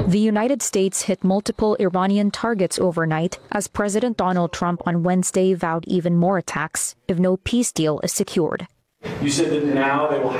The United States hit multiple Iranian targets overnight as President Donald Trump on Wednesday vowed even more attacks if no peace deal is secured. You said that now they will